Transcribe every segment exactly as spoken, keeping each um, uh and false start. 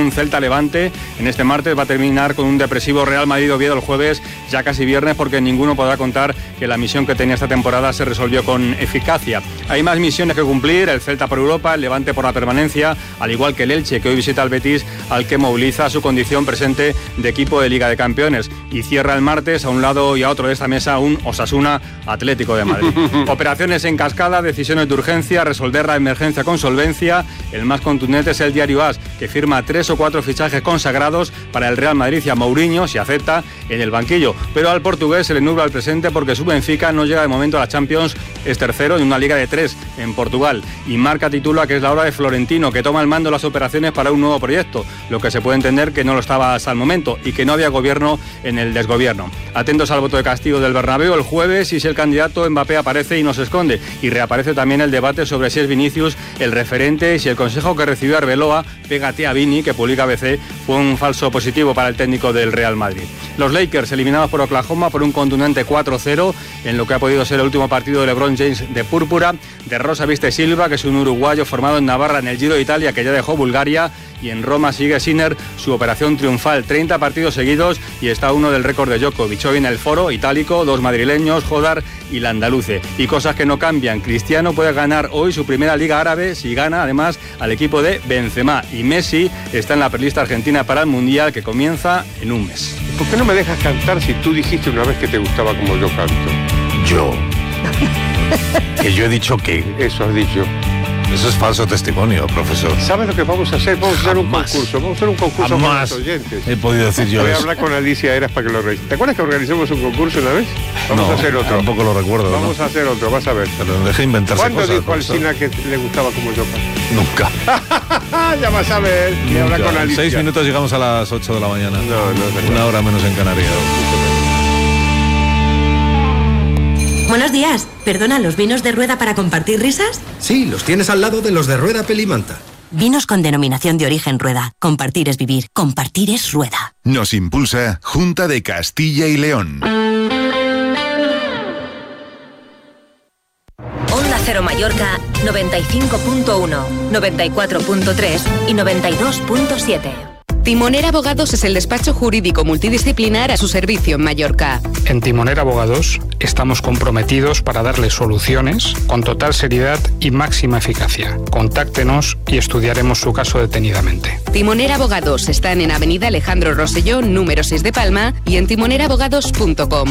un Celta-Levante en este martes, va a terminar con un depresivo Real Madrid-Oviedo el jueves, ya casi viernes, porque ninguno podrá contar que la misión que tenía esta temporada se resolvió con eficacia. Hay más misiones que cumplir, el Celta por Europa, el Levante por la permanencia, al igual que el Elche, que hoy visita al Betis, al que moviliza su condición presente de equipo de Liga de Campeones. Y cierra el martes, a un lado y a otro de esta mesa, un Osasuna Atlético de Madrid. Operaciones en cascada, decisiones de urgencia, resolver la emergencia con solvencia. El más contundente es el diario A S, que firma tres o cuatro fichajes consagrados para el Real Madrid y a Mourinho, si acepta, en el banquillo. Pero al portugués se le nubla el presente porque su Benfica no llega de momento a la Champions, es tercero en una liga de tres en Portugal. Y Marca titula que es la hora de Florentino, que toma el mando de las operaciones para un nuevo proyecto, lo que se puede entender que no lo estaba hasta el momento y que no había gobierno en el desgobierno. Atentos al voto de castigo del Bernabéu el jueves y si el candidato Mbappé aparece y no se esconde. Y reaparece también el debate sobre si es Vinicius el referente y si el consejo que recibió Arbeloa, pégate a Vini, que publica A B C, fue un falso positivo para el técnico del Real Madrid. Los Lakers eliminados por Oklahoma por un contundente cuatro cero en lo que ha podido ser el último partido de LeBron James de púrpura. De rosa viste Silva, que es un uruguayo formado en Navarra en el Giro de Italia, que ya dejó Bulgaria. Y en Roma sigue Sinner su operación triunfal, treinta partidos seguidos y está uno del récord de Djokovic. Hoy en el foro itálico, dos madrileños, Jodar y Landaluce. Y cosas que no cambian, Cristiano puede ganar hoy su primera Liga Árabe si gana además al equipo de Benzema. Y Messi está en la prelista argentina para el Mundial, que comienza en un mes. ¿Por qué no me dejas cantar si tú dijiste una vez que te gustaba como yo canto? Yo. Que yo he dicho que... Eso has dicho. Eso es falso testimonio, profesor. ¿Sabes lo que vamos a hacer? Vamos a hacer un concurso. Vamos a hacer un concurso con los oyentes. He podido decir yo Voy eso. a hablar con Alicia Eras para que lo organice. ¿Te acuerdas que organizamos un concurso una vez? Vamos no, a hacer otro. Tampoco lo recuerdo. Vamos ¿no? a hacer otro, vas a ver. Pero dejé inventarse ¿Cuándo cosas, dijo profesor? Alsina que le gustaba como yo canto? Nunca. Ya vas a ver. Y habla con En Alicia. seis minutos llegamos a las ocho de la mañana. No, no es verdad. Una hora menos en Canarias. Buenos días. Perdona, ¿los vinos de Rueda para compartir risas? Sí, los tienes al lado de los de Rueda Pelimanta. Vinos con denominación de origen Rueda. Compartir es vivir. Compartir es Rueda. Nos impulsa Junta de Castilla y León. Onda Cero Mallorca, noventa y cinco punto uno, noventa y cuatro punto tres y noventa y dos punto siete. Timoner Abogados es el despacho jurídico multidisciplinar a su servicio en Mallorca. En Timoner Abogados estamos comprometidos para darle soluciones con total seriedad y máxima eficacia. Contáctenos y estudiaremos su caso detenidamente. Timoner Abogados están en Avenida Alejandro Rosselló, número seis de Palma y en timoner abogados punto com.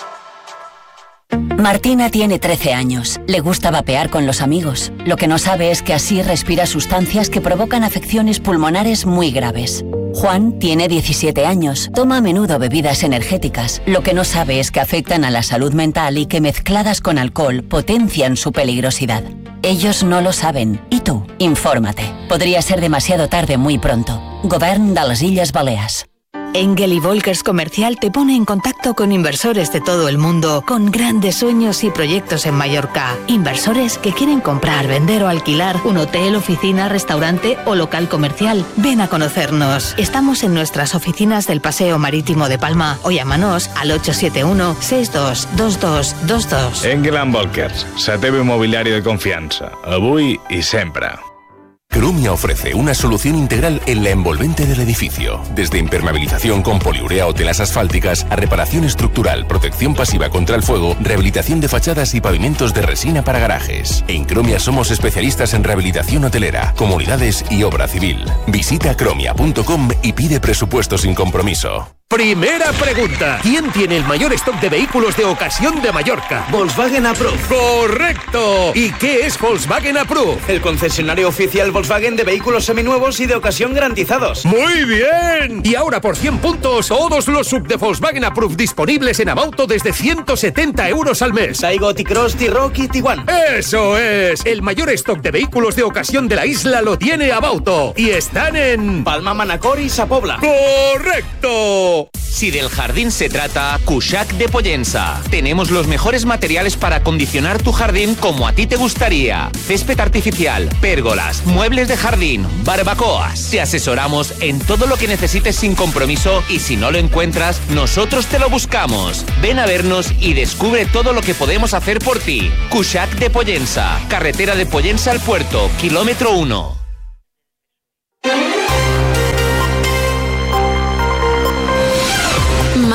Martina tiene trece años. Le gusta vapear con los amigos. Lo que no sabe es que así respira sustancias que provocan afecciones pulmonares muy graves. Juan tiene diecisiete años. Toma a menudo bebidas energéticas. Lo que no sabe es que afectan a la salud mental y que mezcladas con alcohol potencian su peligrosidad. Ellos no lo saben. ¿Y tú? Infórmate. Podría ser demasiado tarde muy pronto. Govern de les Illes Balears. Engel y Volkers Comercial te pone en contacto con inversores de todo el mundo con grandes sueños y proyectos en Mallorca. Inversores que quieren comprar, vender o alquilar un hotel, oficina, restaurante o local comercial. Ven a conocernos. Estamos en nuestras oficinas del Paseo Marítimo de Palma o llámanos al ocho siete uno, seis dos dos dos dos dos. Engel and Volkers, la teva inmobiliària de confiança, avui i sempre. Crumia ofrece una solución integral en la envolvente del edificio. Desde impermeabilización con poliurea o telas asfálticas a reparación estructural, protección pasiva contra el fuego, rehabilitación de fachadas y pavimentos de resina para garajes. En Cromia somos especialistas en rehabilitación hotelera, comunidades y obra civil. Visita cromia punto com y pide presupuesto sin compromiso. Primera pregunta. ¿Quién tiene el mayor stock de vehículos de ocasión de Mallorca? Volkswagen Approved. ¡Correcto! ¿Y qué es Volkswagen Approved? El concesionario oficial Volkswagen de vehículos seminuevos y de ocasión garantizados. ¡Muy bien! Y ahora por cien puntos, todos los sub de Volkswagen Approved disponibles en Abauto desde ciento setenta euros al mes. Taigo, T-Cross, T-Rock y Tiguan. ¡Eso es! El mayor stock de vehículos de ocasión de la isla lo tiene Abauto. Y están en... Palma, Manacor y Sa Pobla. ¡Correcto! Si del jardín se trata, Cuixac de Pollença. Tenemos los mejores materiales para acondicionar tu jardín como a ti te gustaría. Césped artificial, pérgolas, muebles de jardín, barbacoas. Te asesoramos en todo lo que necesites sin compromiso y si no lo encuentras, nosotros te lo buscamos. Ven a vernos y descubre todo lo que podemos hacer por ti. Cuixac de Pollença, carretera de Pollença al puerto, kilómetro uno.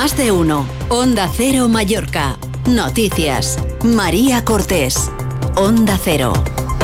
Más de uno. Onda Cero Mallorca. Noticias. María Cortés. Onda Cero.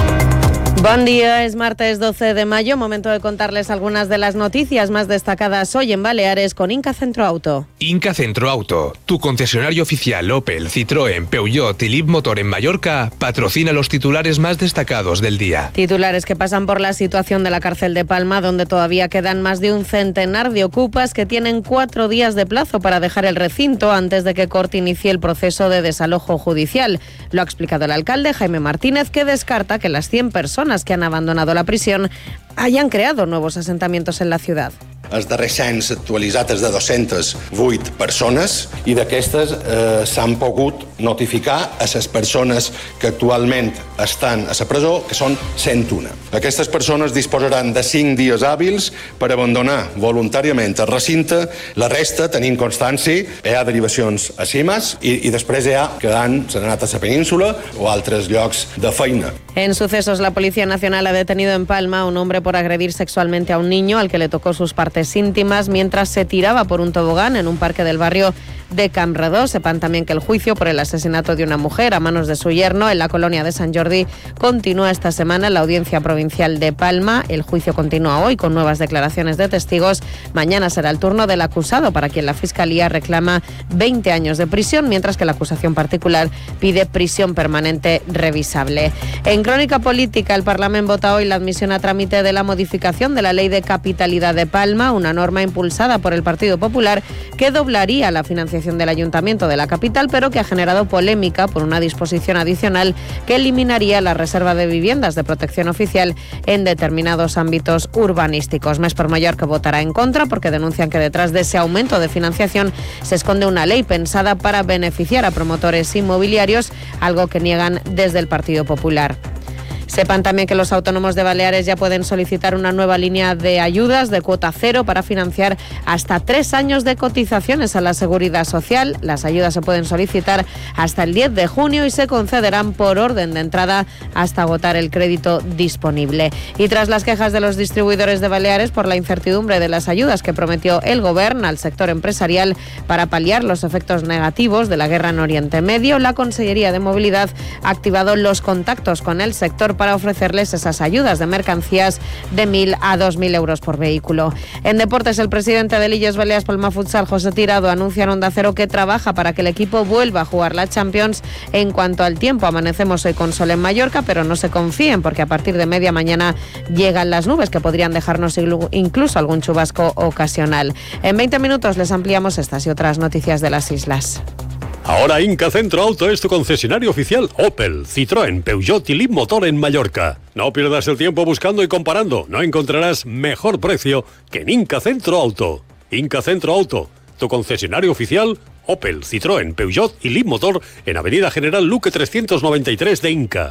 Buen día, es martes doce de mayo, momento de contarles algunas de las noticias más destacadas hoy en Baleares con Inca Centro Auto. Inca Centro Auto, tu concesionario oficial Opel, Citroën, Peugeot y Leapmotor en Mallorca, patrocina los titulares más destacados del día. Titulares que pasan por la situación de la cárcel de Palma, donde todavía quedan más de un centenar de ocupas que tienen cuatro días de plazo para dejar el recinto antes de que corte inicie el proceso de desalojo judicial. Lo ha explicado el alcalde Jaime Martínez, que descarta que las cien personas que han abandonado la prisión hayan creado nuevos asentamientos en la ciudad. Els darrers cens actualitzat és de dos-centes vuit persones i d'aquestes eh, s'han pogut notificar a les persones que actualment estan a la presó, que són cent u. Aquestes persones disposaran de cinc dies hàbils per abandonar voluntàriament el recinte. La resta, tenint constància, hi ha derivacions a Cimas i, i després hi ha que han, s'han anat a la península o altres llocs de feina. En sucesos, la Policía Nacional ha detenido en Palma a un hombre por agredir sexualmente a un niño al que le tocó sus partes íntimas mientras se tiraba por un tobogán en un parque del barrio de Campredó. Sepan también que el juicio por el asesinato de una mujer a manos de su yerno en la colonia de Sant Jordi continúa esta semana en la Audiencia Provincial de Palma. El juicio continúa hoy con nuevas declaraciones de testigos. Mañana será el turno del acusado, para quien la Fiscalía reclama veinte años de prisión, mientras que la acusación particular pide prisión permanente revisable. En crónica política, el Parlamento vota hoy la admisión a trámite de la modificación de la Ley de Capitalidad de Palma, una norma impulsada por el Partido Popular que doblaría la financiación del Ayuntamiento de la capital, pero que ha generado polémica por una disposición adicional que eliminaría la reserva de viviendas de protección oficial en determinados ámbitos urbanísticos. Més per Mallorca votará en contra porque denuncian que detrás de ese aumento de financiación se esconde una ley pensada para beneficiar a promotores inmobiliarios, algo que niegan desde el Partido Popular. Sepan también que los autónomos de Baleares ya pueden solicitar una nueva línea de ayudas de cuota cero para financiar hasta tres años de cotizaciones a la Seguridad Social. Las ayudas se pueden solicitar hasta el diez de junio y se concederán por orden de entrada hasta agotar el crédito disponible. Y tras las quejas de los distribuidores de Baleares por la incertidumbre de las ayudas que prometió el Gobierno al sector empresarial para paliar los efectos negativos de la guerra en Oriente Medio, la Consellería de Movilidad ha activado los contactos con el sector para ofrecerles esas ayudas de mercancías de mil a dos mil euros por vehículo. En deportes, el presidente de Illes Balears Palma Futsal, José Tirado, anuncia en Onda Cero que trabaja para que el equipo vuelva a jugar la Champions. En cuanto al tiempo, amanecemos hoy con sol en Mallorca, pero no se confíen porque a partir de media mañana llegan las nubes que podrían dejarnos incluso algún chubasco ocasional. En veinte minutos les ampliamos estas y otras noticias de las islas. Ahora Inca Centro Auto es tu concesionario oficial Opel, Citroën, Peugeot y Leapmotor en Mallorca. No pierdas el tiempo buscando y comparando. No encontrarás mejor precio que en Inca Centro Auto. Inca Centro Auto, tu concesionario oficial Opel, Citroën, Peugeot y Leapmotor en Avenida General Luque trescientos noventa y tres de Inca.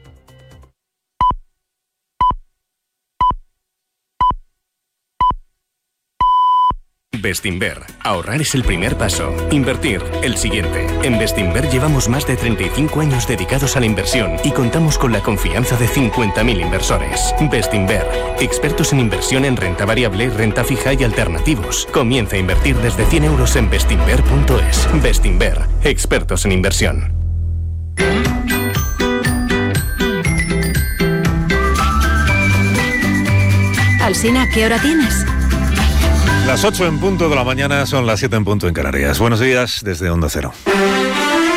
Bestinver. Ahorrar es el primer paso. Invertir, el siguiente. En Bestinver llevamos más de treinta y cinco años dedicados a la inversión y contamos con la confianza de cincuenta mil inversores. Bestinver. Expertos en inversión en renta variable, renta fija y alternativos. Comienza a invertir desde cien euros en bestinver punto es. Bestinver. Expertos en inversión. Alsina, ¿qué hora tienes? Las ocho en punto de la mañana, son las siete en punto en Canarias. Buenos días desde Onda Cero.